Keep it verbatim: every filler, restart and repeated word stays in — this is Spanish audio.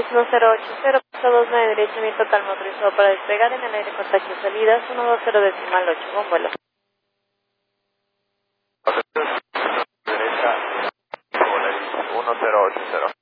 Phoenix uno cero ocho cero, paso dos nueve, derecho, total motorizado para despegar en el aire, contacto salidas, uno dos cero decimal ocho, buen vuelo. Derecha, uno cero ocho cero.